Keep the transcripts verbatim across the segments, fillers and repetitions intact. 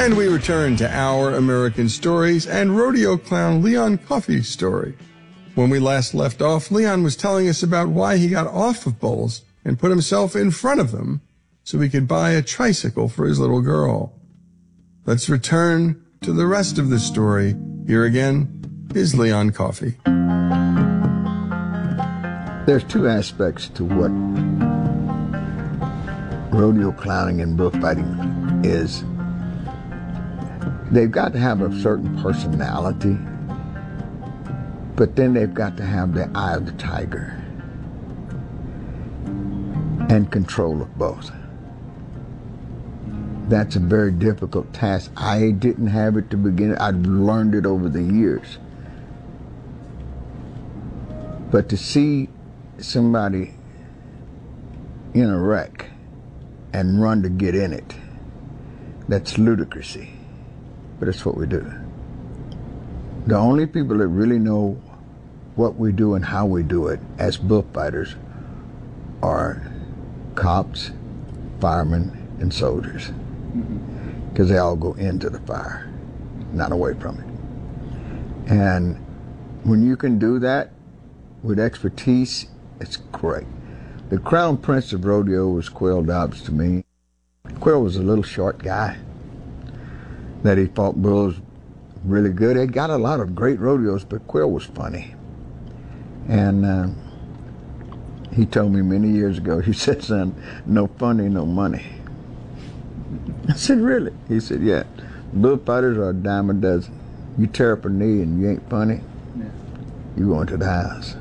And we return to Our American Stories and rodeo clown Leon Coffey's story. When we last left off, Leon was telling us about why he got off of bulls and put himself in front of them so he could buy a tricycle for his little girl. Let's return to the rest of the story. Here again is Leon Coffey. There's two aspects to what rodeo clowning and bullfighting is. They've got to have a certain personality, but then they've got to have the eye of the tiger and control of both. That's a very difficult task. I didn't have it to begin. I've learned it over the years. But to see somebody in a wreck and run to get in it, that's ludicrousy. But it's what we do. The only people that really know what we do and how we do it as bullfighters are cops, firemen, and soldiers. Because they all go into the fire, not away from it. And when you can do that with expertise, it's great. The crown prince of rodeo was Quail Dobbs to me. Quail was a little short guy that he fought bulls really good. He got a lot of great rodeos, but Quail was funny. And uh, he told me many years ago, he said, son, no funny, no money. I said, really? He said, yeah. Bullfighters are a dime a dozen. You tear up a knee and you ain't funny, yeah, you go into the house.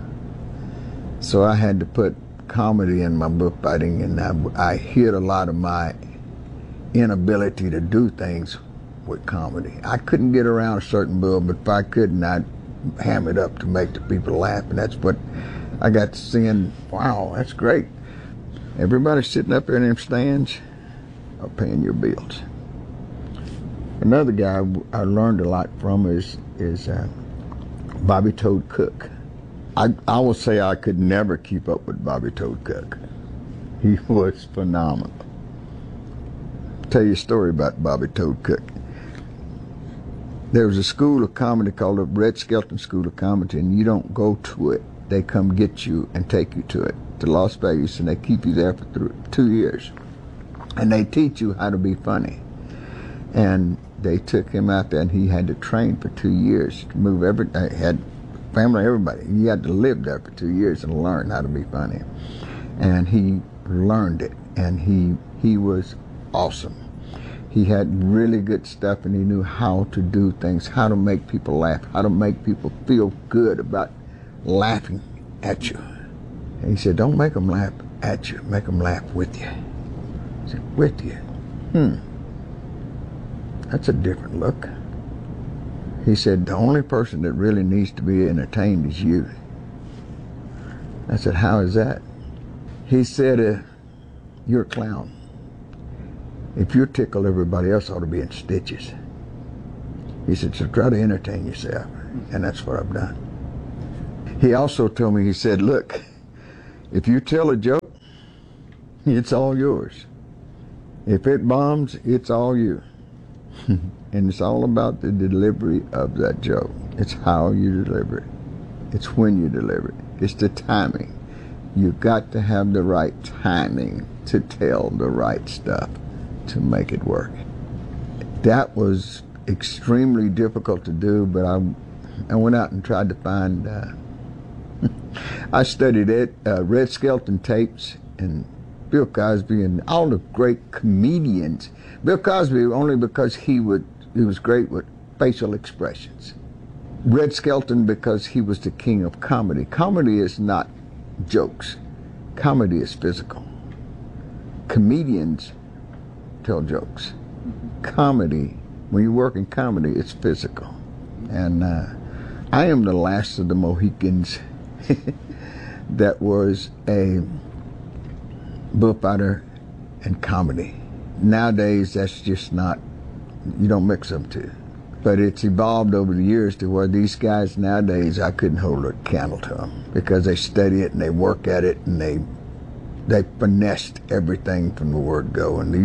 So I had to put comedy in my bullfighting, and I, I hid a lot of my inability to do things with comedy. I couldn't get around a certain bull, but if I couldn't, I'd ham it up to make the people laugh, and that's what I got to seeing. Wow, that's great. Everybody sitting up there in them stands are paying your bills. Another guy I learned a lot from is is uh, Bobby Toad Cook. I, I will say I could never keep up with Bobby Toad Cook. He was phenomenal. I'll tell you a story about Bobby Toad Cook. There was a school of comedy called the Red Skelton School of Comedy, and you don't go to it. They come get you and take you to it, to Las Vegas, and they keep you there for th- two years. And they teach you how to be funny. And they took him out there, and he had to train for two years to move every, uh, had family, everybody. He had to live there for two years and learn how to be funny. And he learned it, and he he was awesome. He had really good stuff, and he knew how to do things, how to make people laugh, how to make people feel good about laughing at you. And he said, don't make them laugh at you, make them laugh with you. I said, with you? Hmm. That's a different look. He said, the only person that really needs to be entertained is you. I said, how is that? He said, uh, you're a clown. If you tickle, everybody else ought to be in stitches. He said, so try to entertain yourself. And that's what I've done. He also told me, he said, look, if you tell a joke, it's all yours. If it bombs, it's all you. And it's all about the delivery of that joke. It's how you deliver it. It's when you deliver it. It's the timing. You've got to have the right timing to tell the right stuff to make it work. That was extremely difficult to do, but I, I went out and tried to find, uh, I studied it, uh, Red Skelton tapes and Bill Cosby and all the great comedians. Bill Cosby only because he would he was great with facial expressions. Red Skelton because he was the king of comedy. Comedy is not jokes. Comedy is physical. Comedians tell jokes. Comedy, when you work in comedy, it's physical. And uh, I am the last of the Mohicans that was a bullfighter and comedy. Nowadays, that's just not, you don't mix them two. But it's evolved over the years to where these guys nowadays, I couldn't hold a candle to them because they study it and they work at it and they they finessed everything from the word go. And these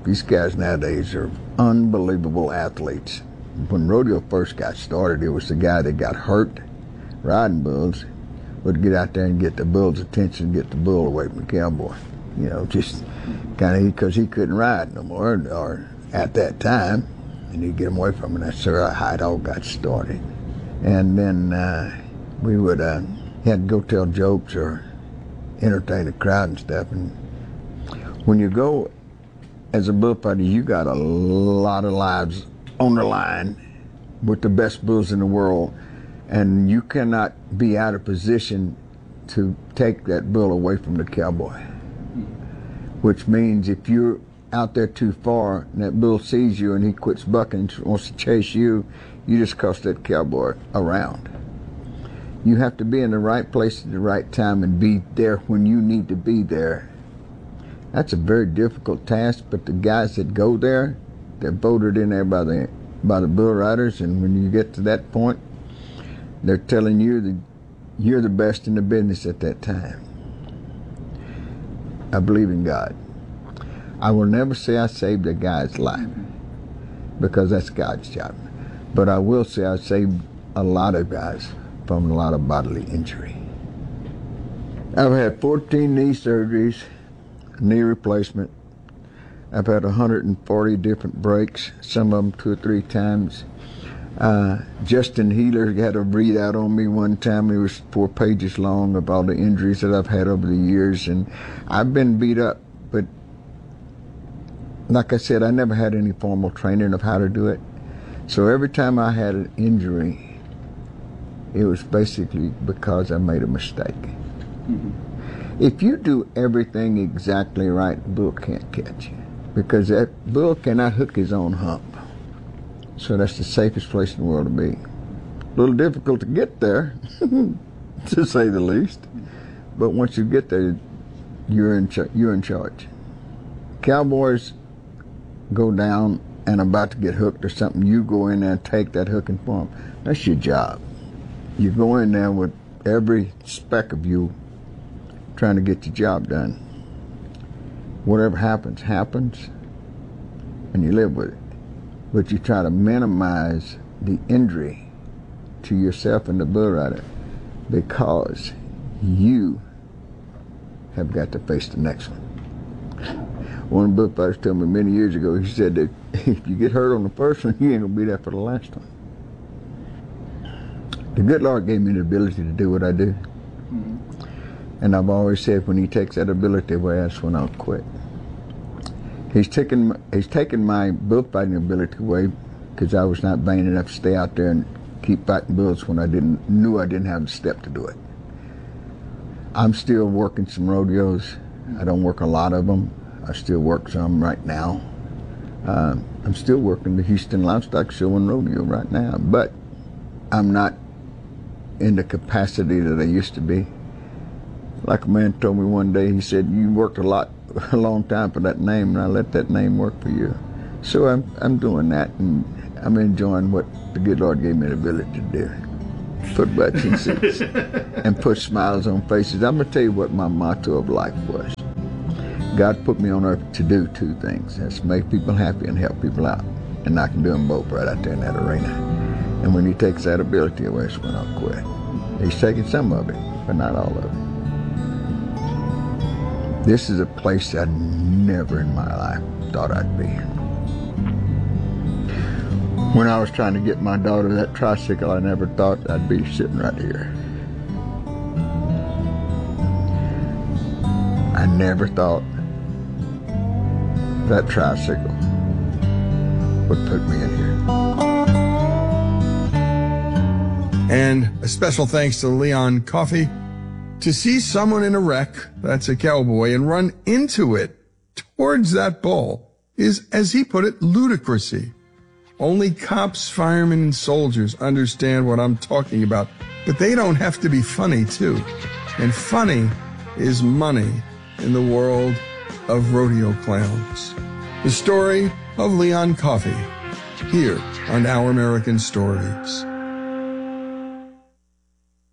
These guys nowadays are unbelievable athletes. When rodeo first got started, it was the guy that got hurt riding bulls would get out there and get the bull's attention, get the bull away from the cowboy. You know, just kind of because he couldn't ride no more, or at that time, and he'd get him away from him. That's how it all got started. And then uh, we would uh, had to go tell jokes or entertain the crowd and stuff. And when you go as a bullfighter, you got a lot of lives on the line with the best bulls in the world, and you cannot be out of position to take that bull away from the cowboy. Which means if you're out there too far and that bull sees you and he quits bucking and wants to chase you, you just cost that cowboy around. You have to be in the right place at the right time and be there when you need to be there. That's a very difficult task, but the guys that go there, they're voted in there by the by the bull riders, and when you get to that point, they're telling you that you're the best in the business at that time. I believe in God. I will never say I saved a guy's life, because that's God's job. But I will say I saved a lot of guys from a lot of bodily injury. I've had fourteen knee surgeries, knee replacement. I've had one hundred forty different breaks, some of them two or three times. Uh, Justin Healer had a readout on me one time. It was four pages long of all the injuries that I've had over the years, and I've been beat up. But like I said, I never had any formal training of how to do it. So every time I had an injury, it was basically because I made a mistake. Mm-hmm. If you do everything exactly right, the bull can't catch you, because that bull cannot hook his own hump. So that's the safest place in the world to be. A little difficult to get there, to say the least. But once you get there, you're in ch- you're in charge. Cowboys go down and about to get hooked or something. You go in there and take that hooking for them. That's your job. You go in there with every speck of you trying to get your job done. Whatever happens, happens, and you live with it. But you try to minimize the injury to yourself and the bull rider, because you have got to face the next one. One of the bullfighters told me many years ago, he said that if you get hurt on the first one, you ain't going to be there for the last one. The good Lord gave me the ability to do what I do. Mm-hmm. And I've always said, when he takes that ability away, that's when I'll quit. He's taken he's taken my bullfighting ability away because I was not vain enough to stay out there and keep fighting bulls when I didn't knew I didn't have the step to do it. I'm still working some rodeos. I don't work a lot of them. I still work some right now. Uh, I'm still working the Houston Livestock Show and Rodeo right now, but I'm not in the capacity that I used to be. Like a man told me one day, he said, "You worked a lot, a long time for that name, and I let that name work for you." So I'm I'm doing that, and I'm enjoying what the good Lord gave me the ability to do. Put butts in seats and put smiles on faces. I'm going to tell you what my motto of life was. God put me on earth to do two things. That's make people happy and help people out. And I can do them both right out there in that arena. And when he takes that ability away, that's when I'll quit. He's taking some of it, but not all of it. This is a place I never in my life thought I'd be. When I was trying to get my daughter that tricycle, I never thought I'd be sitting right here. I never thought that tricycle would put me in here. And a special thanks to Leon Coffey. To see someone in a wreck, that's a cowboy, and run into it towards that bull is, as he put it, ludicrousy. Only cops, firemen, and soldiers understand what I'm talking about, but they don't have to be funny, too. And funny is money in the world of rodeo clowns. The story of Leon Coffey, here on Our American Stories.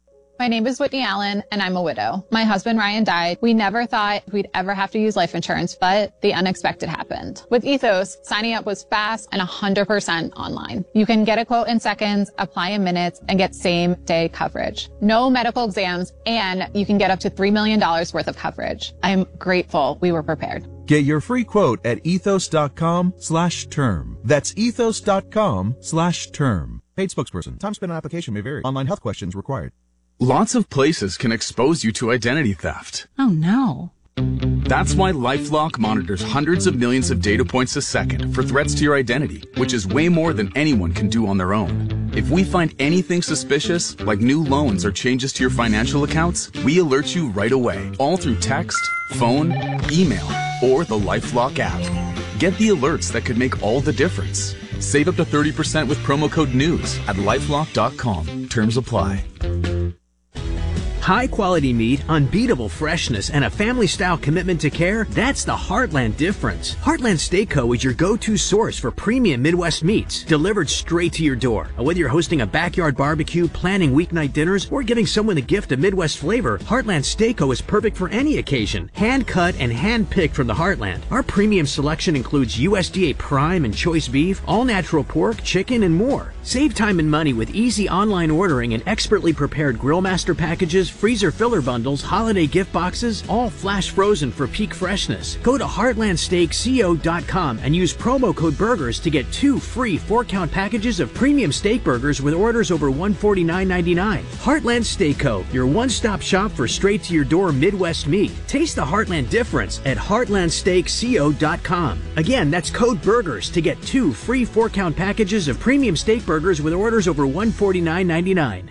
My name is Whitney Allen, and I'm a widow. My husband, Ryan, died. We never thought we'd ever have to use life insurance, but the unexpected happened. With Ethos, signing up was fast and one hundred percent online. You can get a quote in seconds, apply in minutes, and get same-day coverage. No medical exams, and you can get up to three million dollars worth of coverage. I'm grateful we were prepared. Get your free quote at ethos.com slash term. That's ethos.com slash term. Paid spokesperson. Time spent on application may vary. Online health questions required. Lots of places can expose you to identity theft. Oh, no. That's why LifeLock monitors hundreds of millions of data points a second for threats to your identity, which is way more than anyone can do on their own. If we find anything suspicious, like new loans or changes to your financial accounts, we alert you right away, all through text, phone, email, or the LifeLock app. Get the alerts that could make all the difference. Save up to thirty percent with promo code NEWS at lifelock dot com. Terms apply. High quality meat, unbeatable freshness, and a family style commitment to care, that's the Heartland difference. Heartland Steak Co. is your go-to source for premium Midwest meats, delivered straight to your door. Whether you're hosting a backyard barbecue, planning weeknight dinners, or giving someone the gift of Midwest flavor, Heartland Steak Co. is perfect for any occasion. Hand cut and hand picked from the Heartland. Our premium selection includes U S D A prime and choice beef, all natural pork, chicken, and more. Save time and money with easy online ordering and expertly prepared Grillmaster packages, freezer filler bundles, holiday gift boxes, all flash frozen for peak freshness. Go to heartland steak co dot com and use promo code BURGERS to get two free four-count packages of premium steak burgers with orders over one hundred forty-nine ninety-nine. Heartland Steak Co., your one-stop shop for straight-to-your-door Midwest meat. Taste the Heartland difference at heartland steak co dot com. Again, that's code BURGERS to get two free four-count packages of premium steak burgers with orders over one hundred forty-nine ninety-nine.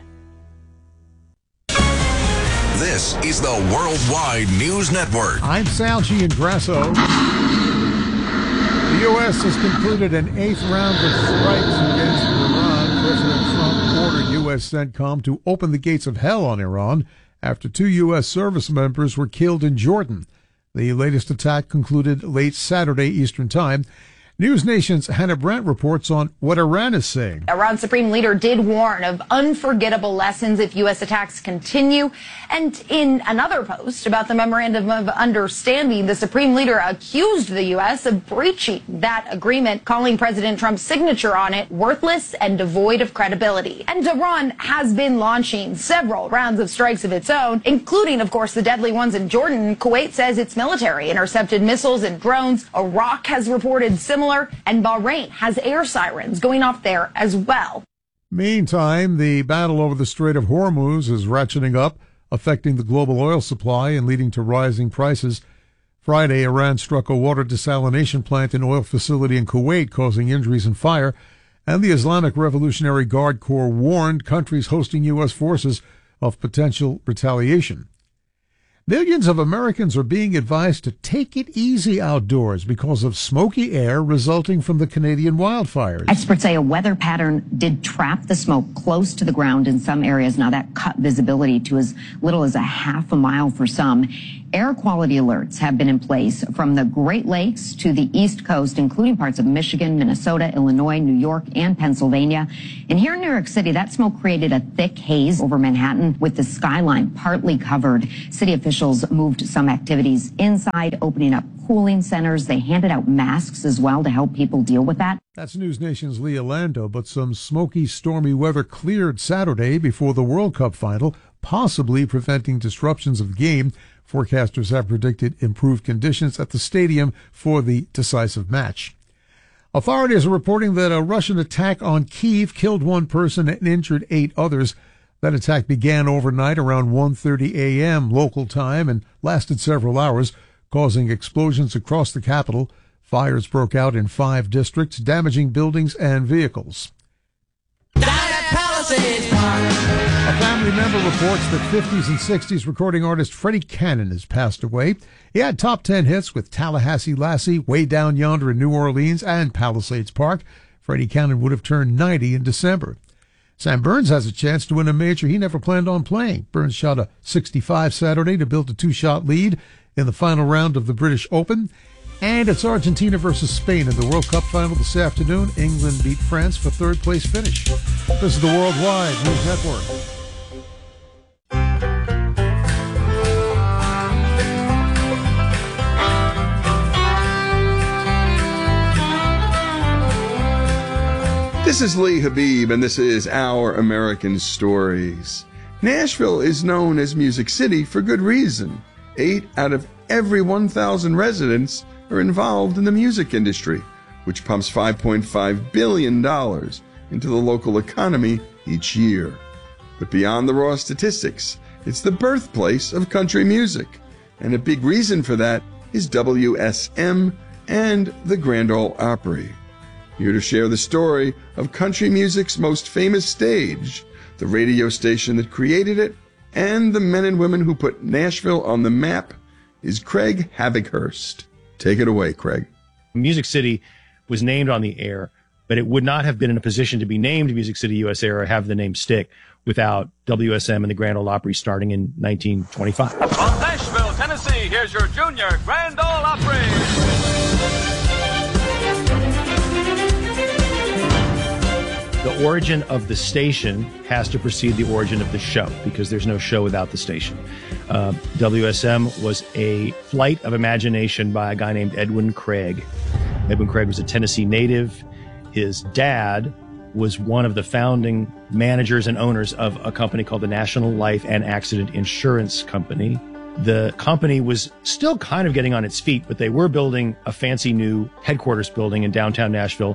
This is the Worldwide News Network. I'm Sal Giangrasso. The U S has concluded an eighth round of strikes against Iran. President Trump ordered U S CENTCOM to open the gates of hell on Iran after two U S service members were killed in Jordan. The latest attack concluded late Saturday Eastern Time. News Nation's Hannah Brandt reports on what Iran is saying. Iran's supreme leader did warn of unforgettable lessons if U S attacks continue. And in another post about the memorandum of understanding, the supreme leader accused the U S of breaching that agreement, calling President Trump's signature on it worthless and devoid of credibility. And Iran has been launching several rounds of strikes of its own, including, of course, the deadly ones in Jordan. Kuwait says its military intercepted missiles and drones. Iraq has reported similar. And Bahrain has air sirens going off there as well. Meantime, the battle over the Strait of Hormuz is ratcheting up, affecting the global oil supply and leading to rising prices. Friday, Iran struck a water desalination plant and oil facility in Kuwait, causing injuries and fire. And the Islamic Revolutionary Guard Corps warned countries hosting U S forces of potential retaliation. Millions of Americans are being advised to take it easy outdoors because of smoky air resulting from the Canadian wildfires. Experts say a weather pattern did trap the smoke close to the ground in some areas. Now that cut visibility to as little as a half a mile for some. Air quality alerts have been in place from the Great Lakes to the East Coast, including parts of Michigan, Minnesota, Illinois, New York, and Pennsylvania. And here in New York City, that smoke created a thick haze over Manhattan with the skyline partly covered. City officials moved some activities inside, opening up cooling centers. They handed out masks as well to help people deal with that. That's News Nation's Leah Lando, but some smoky, stormy weather cleared Saturday before the World Cup final, possibly preventing disruptions of the game. Forecasters have predicted improved conditions at the stadium for the decisive match. Authorities are reporting that a Russian attack on Kyiv killed one person and injured eight others. That attack began overnight around one thirty a.m. local time and lasted several hours, causing explosions across the capital. Fires broke out in five districts, damaging buildings and vehicles. A family member reports that fifties and sixties recording artist Freddie Cannon has passed away. He had top ten hits with Tallahassee Lassie, Way Down Yonder in New Orleans, and Palisades Park. Freddie Cannon would have turned ninety in December. Sam Burns has a chance to win a major he never planned on playing. Burns shot a sixty-five Saturday to build a two-shot lead in the final round of the British Open. And it's Argentina versus Spain in the World Cup final this afternoon. England beat France for third place finish. This is the Worldwide News Network. This is Lee Habib, and this is Our American Stories. Nashville is known as Music City for good reason. Eight out of every one thousand residents are involved in the music industry, which pumps five point five billion dollars into the local economy each year. But beyond the raw statistics, it's the birthplace of country music, and a big reason for that is W S M and the Grand Ole Opry. Here to share the story of country music's most famous stage, the radio station that created it, and the men and women who put Nashville on the map, is Craig Havighurst. Take it away, Craig. Music City was named on the air, but it would not have been in a position to be named Music City U S A or have the name stick without W S M and the Grand Ole Opry starting in nineteen twenty-five. From Nashville, Tennessee, here's your junior Grand Ole Opry. The origin of the station has to precede the origin of the show because there's no show without the station. Uh, W S M was a flight of imagination by a guy named Edwin Craig. Edwin Craig was a Tennessee native. His dad was one of the founding managers and owners of a company called the National Life and Accident Insurance Company. The company was still kind of getting on its feet, but they were building a fancy new headquarters building in downtown Nashville.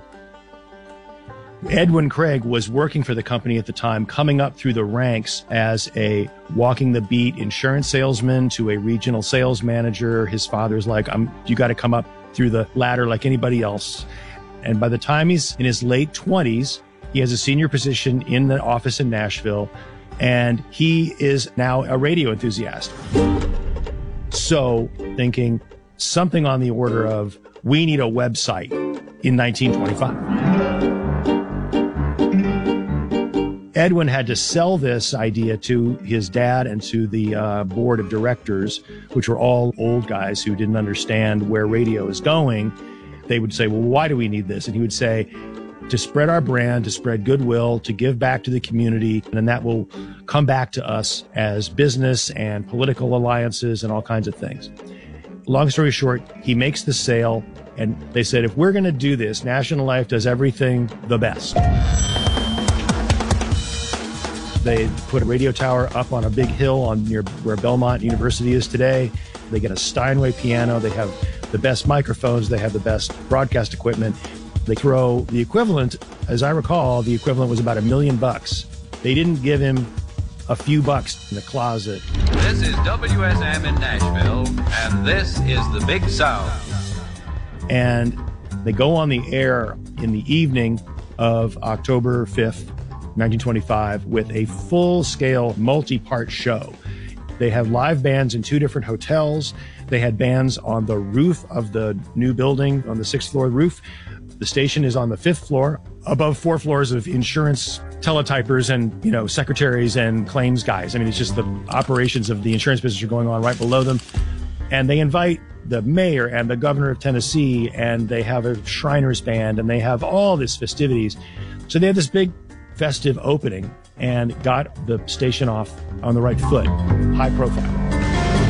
Edwin Craig was working for the company at the time, coming up through the ranks as a walking the beat insurance salesman to a regional sales manager. His father's like, I'm, you got to come up through the ladder like anybody else. And by the time he's in his late twenties, he has a senior position in the office in Nashville, and he is now a radio enthusiast. So thinking something on the order of, we need a website in nineteen twenty-five. Edwin had to sell this idea to his dad and to the uh, board of directors, which were all old guys who didn't understand where radio is going. They would say, well, why do we need this? And he would say, to spread our brand, to spread goodwill, to give back to the community, and then that will come back to us as business and political alliances and all kinds of things. Long story short, he makes the sale, and they said, if we're going to do this, National Life does everything the best. They put a radio tower up on a big hill on near where Belmont University is today. They get a Steinway piano. They have the best microphones. They have the best broadcast equipment. They throw the equivalent, as I recall, the equivalent was about a million bucks. They didn't give him a few bucks in the closet. This is W S M in Nashville, and this is the Big Sound. And they go on the air in the evening of October fifth, nineteen twenty-five, with a full-scale, multi-part show. They have live bands in two different hotels. They had bands on the roof of the new building, on the sixth floor roof. The station is on the fifth floor, above four floors of insurance teletypers and, you know, secretaries and claims guys. I mean, it's just the operations of the insurance business are going on right below them. And they invite the mayor and the governor of Tennessee, and they have a Shriners band, and they have all these festivities. So they had this big festive opening and got the station off on the right foot, high profile.